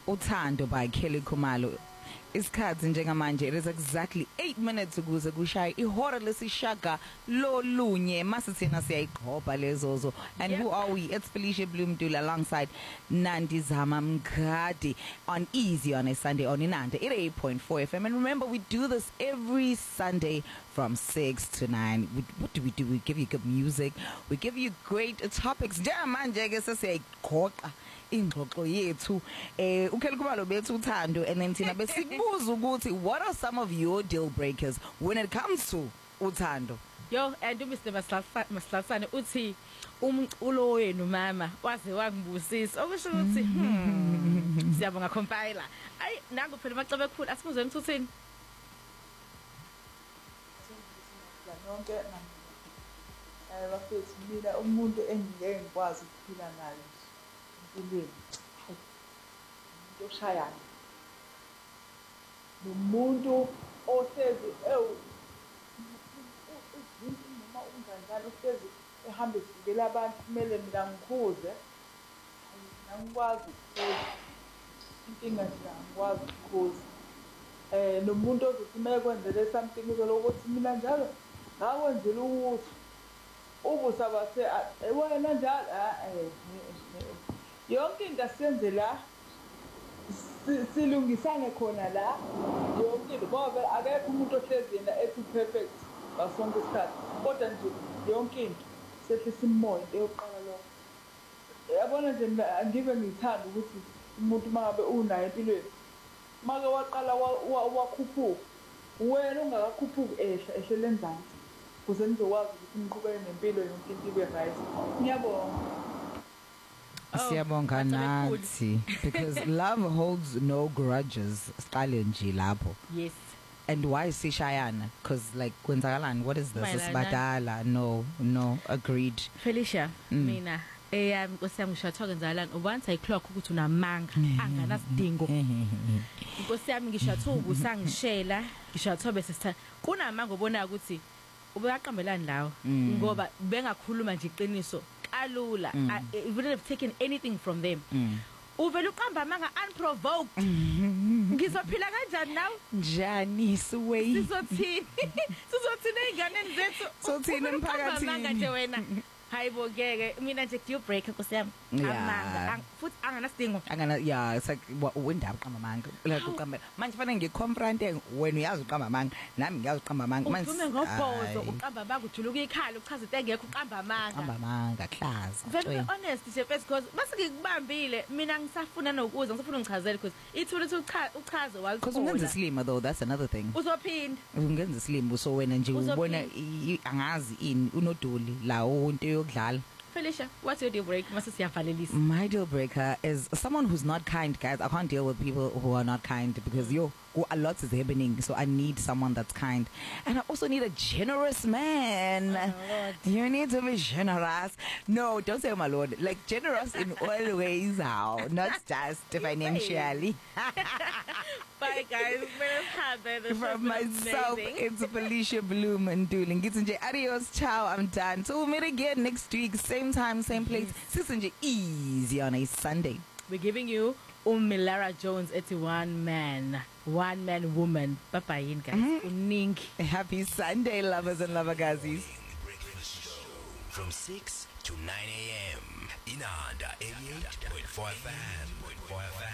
Uthando by Kelly Khumalo. Isikhathi njengamanje, it is exactly 8 minutes ukuze kushaye ihora lesishaka lolunye masithina siyayiqhopha lezozo. And who are we? It's Felicia Bloomdula alongside Nandi Zama Mkhadi on Easy on a Sunday on Inanda 88.4 FM. And remember, we do this every Sunday from 6 to 9. What do? We give you good music. We give you great topics. Njengamanje ke sesiyayiqhoqa ingxoxo yethu uKelly Khumalo bethu uthando, and then thina besibuza ukuthi what are some of your deal breakers when it comes to uthando. Yo, and Mr. Maslasane uthi umculo wenu mama waze wangibusisa okusho ukuthi siyabonga compiler. Ayi nangu phela macebe ekhulu asikuzweni uthini? Nonke bafethu mina umuntu engike ngikwazi ukuphila naye empilweni umuntu oshayana nomuntu ohlezi noma unganjalo ohlezi ehamba esikela abantu kumele mina ngikhuze ngikwazi ukukhuza inkinga nje ngikwazi ukukhuza nomuntu ozothi mayekwenzele something uzolokuthi mina njalo ngakwenzela ukuthi ubusabathe wena njalo yonke into asiyenze la silungisane khona la yonke into ngoba akekho umuntu ohlezi yena ethi perfect ngasonke isikhathi kodwa nje yonke into sehlisa imoya into yokuqala lo yabona nje ngibe ngithanda ukuthi umuntu mangabe unayo empilweni make waqala wakhuphuka wena ungakakhuphuki ehlele enzansi kuze nizokwazi ukuthi niqhubeke nempilo yonke into ibe right. Ngiyabonga. Siyabonga nathi because love holds no grudges. Siqale nje lapho. Yes. And why sishayana? Because like kwenzakalani, what is this? Sibadala. No, agreed. Felicia, mina Nkosi yami ngisho athoke nzalana ubanza iclock ukuthi unamanga anganasidingo. Nkosi yami ngisho athubu sangishela ngisho athobe sesitha kunamanga obona ukuthi ubeyaqambelani lawo ngoba bengakhuluma nje iqiniso kalula. I wouldn't have taken anything from them. Uvela uqamba amanga unprovoked. Ngizophila kanjani nawe? Njani siwe? Sizothini einganeni zethu? Sothini emphakathini? Amanga nje wena. Hayibo ngeke mina nje deal breaker Nkosi yami. Amanga futhi anganasidingo. Yeah, it's like wendaba uqamba amanga. Like uqamba manje fanele ngiconfronte wena uyazi uqamba amanga nami ngiyazi uqamba amanga manje. Ume ngobhozo uqamba amanga ujuluka ikhala uchaza into engekho uqamba amanga. Uqamba amanga class. Very honest nje because mase ngikubambile mina ngisafuna nokuza ngisafuna ngichazele because ithule uchaze walithola. Because ungenza isilima though, that's another thing. Uzophinda. Ungenza isilima so wena nje ubona angazi ini unodoli lawo into yokudlala. Felicia, what's your deal breaker? My deal breaker is someone who's not kind, guys. I can't deal with people who are not kind because a lot is happening. So I need someone that's kind. And I also need a generous man. Oh, you need to be generous. No, don't say my lord. Like generous in all ways, how? Not just financially. Bye guys. From myself, it's Felicia Bloom and Dooling. Adios, ciao, I'm done. So we'll meet again next week, same time, same place. Yes. Easy on a Sunday. We're giving you Milara Jones. It's one man woman. Bye guys. Happy Sunday, lovers and lovergazis. From 6 to 9 a.m. Inanda 88.4 FM.